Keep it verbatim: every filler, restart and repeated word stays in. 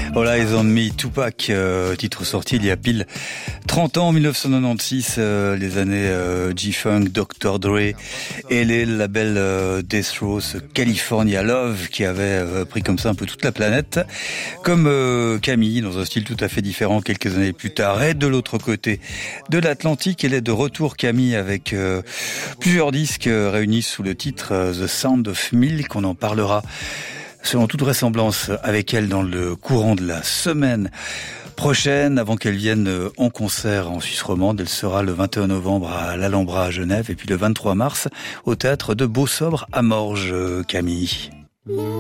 All Eyes on Me, Tupac, euh, titre sorti il y a pile trente ans, en dix-neuf cent quatre-vingt-seize, euh, les années euh, G-Funk, docteur Dre et les labels euh, Death Row, ce California Love qui avait euh, pris comme ça un peu toute la planète, comme euh, Camille, dans un style tout à fait différent quelques années plus tard. Et de l'autre côté de l'Atlantique, elle est de retour, Camille, avec euh, plusieurs disques euh, réunis sous le titre euh, The Sound of Milk. On en parlera selon toute vraisemblance avec elle dans le courant de la semaine prochaine, avant qu'elle vienne en concert en Suisse romande. Elle sera le vingt et un novembre à l'Alhambra à Genève et puis le vingt-trois mars au théâtre de Beau-Sobre à Morges, Camille.